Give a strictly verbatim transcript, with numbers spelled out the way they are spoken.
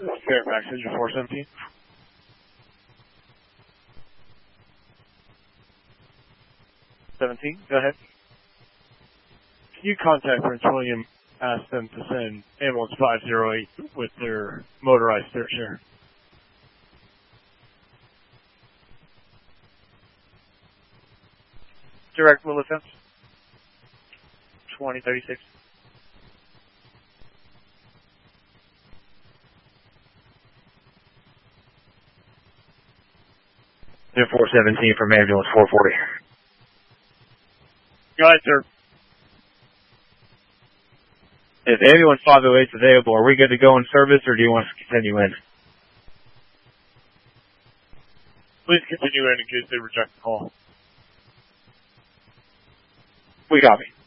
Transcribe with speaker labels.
Speaker 1: Fairfax, engine four seventeen. seventeen, go ahead. Can you contact Prince William, ask them to send ambulance five oh eight with their motorized third share?
Speaker 2: Direct Will Defense. twenty thirty-six.
Speaker 3: four seventeen from ambulance four forty.
Speaker 1: Go ahead, sir.
Speaker 3: If ambulance five oh eight is available, are we good to go in service, or do you want us to continue in?
Speaker 1: Please continue in in case they reject the call.
Speaker 3: We copy.